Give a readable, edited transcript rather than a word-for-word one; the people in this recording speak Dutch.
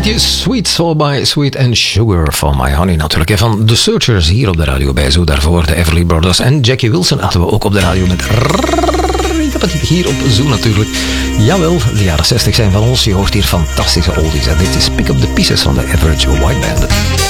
beetje Sweet Soul by Sweet and Sugar for My Honey natuurlijk. En van The Searchers hier op de radio bij. Zo daarvoor de Everly Brothers en Jackie Wilson hadden we ook op de radio met hier op Zoo natuurlijk. Jawel, de jaren 60 zijn van ons. Je hoort hier fantastische oldies. En dit is Pick Up The Pieces van de Average White Band.